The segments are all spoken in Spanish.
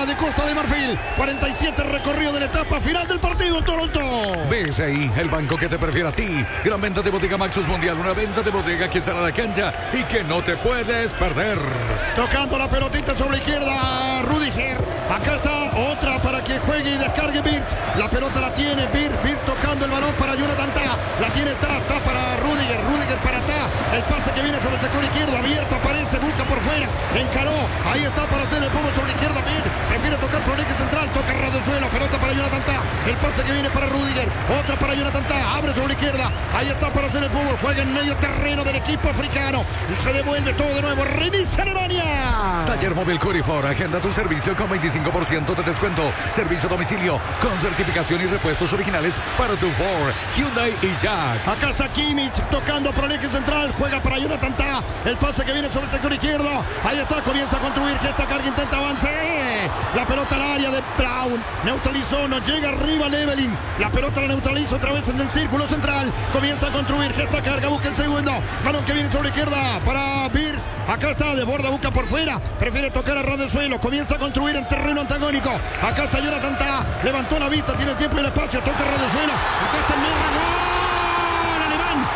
de Costa de Marfil. 47 recorrido de la etapa final del partido en Toronto. BCI, el banco que te prefiere a ti. Gran venta de Bodega Maxus Mundial. Una venta de bodega que sale a la cancha y que no te puedes perder. Tocando la pelotita sobre la izquierda, Rudiger. Acá está otra para que juegue y descargue Birch. La pelota la tiene Birch tocando el balón para Jonathan Tah. La tiene Tah para Rudiger para Tah. El pase que viene sobre el sector izquierdo, abierto, aparece, busca por fuera, encaró. Ahí está para hacer el fútbol sobre la izquierda. Birch prefiere tocar por el eje central, toca ras del suelo, pelota para Jonathan Tah. El pase que viene para Rudiger, otra para Jonathan Tah, abre sobre la izquierda. Ahí está para hacer el fútbol, juega en medio terreno del equipo africano. Y se devuelve todo de nuevo, reinicia Alemania. Taller Móvil Curifor, agenda tu servicio con 25% de descuento. Servicio a domicilio con certificación y repuestos originales para tu Ford, Hyundai y Jack. Acá está Kimmich tocando por el eje central, juega para Jonathan Tah. El pase que viene sobre el sector izquierdo. Ahí está, comienza a construir, gesta carga, intenta avance. La pelota al área de Brown. Neutralizó, no llega arriba Levelin. La pelota la neutraliza otra vez en el círculo central. Comienza a construir, gesta carga, busca el segundo. Balón que viene sobre la izquierda para Birch. Acá está, desborda, busca por fuera. Prefiere tocar a ras del suelo. Comienza a construir en terreno antagónico. Acá está Jonathan Tah. Levantó la vista, tiene el tiempo y el espacio. Toca a ras del suelo. Acá está el medio. ¡Gol! ¡Alemán!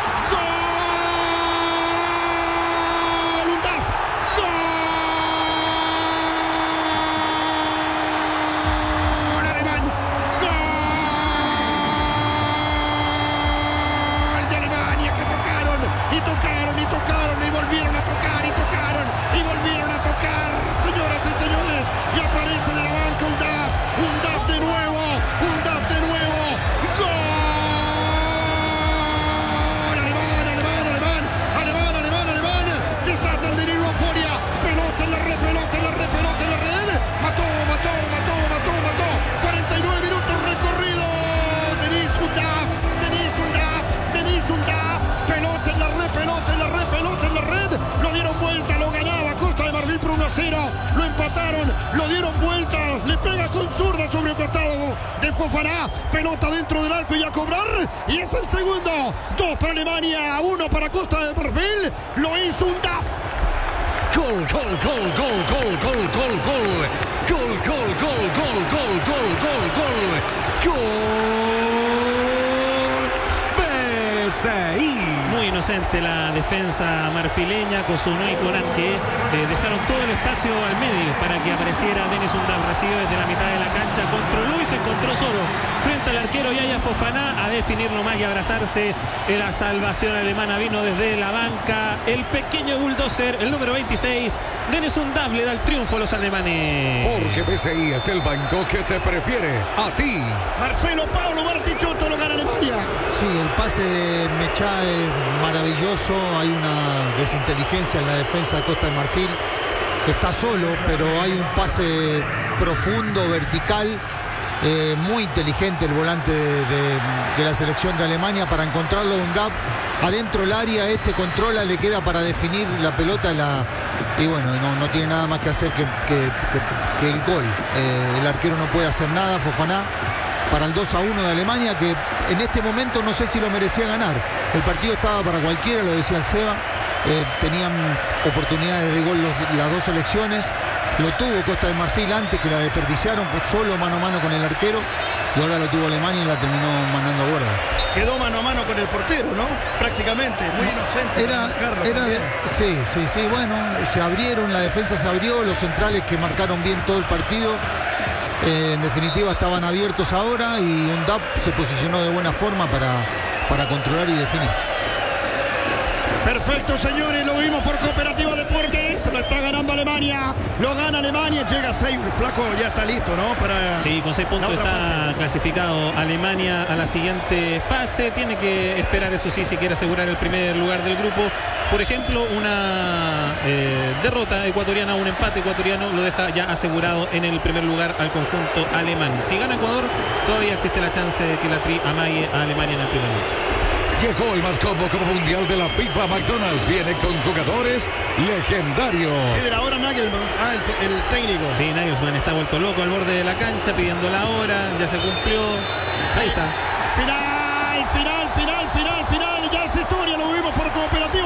Lo empataron, lo dieron vuelta, le pega con zurda sobre el costado de Fofana, pelota dentro del arco y a cobrar, y es el segundo. 2 para Alemania, 1 para Costa de Marfil. Lo hizo un DAF. Gol, gol, gol, gol, gol, gol, gol, gol. Gol, gol, gol, gol, gol, gol, gol, gol. Gol. BCI. Muy inocente la defensa marfileña con Sunui y Conan, que dejaron todo el espacio al medio para que apareciera Denis Undav. Recibe desde la mitad de la cancha, controló y se encontró solo frente al arquero Yaya Fofana a definirlo más y abrazarse. La salvación alemana vino desde la banca. El pequeño bulldozer, el número 26, Denis Undav, le da el triunfo a los alemanes. Porque BCI es el banco que te prefiere a ti. Marcelo Paulo Bartichotto lo gana Alemania. Sí, el pase de Mechá es maravilloso. Hay una desinteligencia en la defensa de Costa de Marfil. Está solo, pero hay un pase profundo, vertical. Muy inteligente el volante de la selección de Alemania para encontrarlo a Undav adentro del área. Controla, le queda para definir la pelota y bueno, no tiene nada más que hacer que el gol. El arquero no puede hacer nada, Fofana, para el 2-1 de Alemania, que en este momento no sé si lo merecía ganar. El partido estaba para cualquiera, lo decía el Seba. Tenían oportunidades de gol las dos selecciones. Lo tuvo Costa de Marfil antes, que la desperdiciaron, pues solo mano a mano con el arquero, y ahora lo tuvo Alemania y la terminó mandando a guarda. Quedó mano a mano con el portero, ¿no? Prácticamente, muy inocente. Sí, bueno, se abrieron, la defensa se abrió, los centrales que marcaron bien todo el partido, en definitiva estaban abiertos ahora, y Undav se posicionó de buena forma para controlar y definir. Perfecto, señores, lo vimos por Cooperativa Deportes. Lo está ganando Alemania. Lo gana Alemania. Llega 6. Flaco, ya está listo, ¿no? Sí, con 6 puntos está clasificado Alemania a la siguiente fase. Tiene que esperar, eso sí, si quiere asegurar el primer lugar del grupo. Por ejemplo, una derrota ecuatoriana, un empate ecuatoriano lo deja ya asegurado en el primer lugar al conjunto alemán. Si gana Ecuador, todavía existe la chance de que la Tri amague a Alemania en el primer lugar. Llegó el más cómodo mundial de la FIFA. McDonald's viene con jugadores legendarios. Es de la hora Nagelsmann, el técnico. Sí, Nagelsmann está vuelto loco al borde de la cancha pidiendo la hora. Ya se cumplió. Ahí está. Final. Ya es historia. Lo vimos por Cooperativa.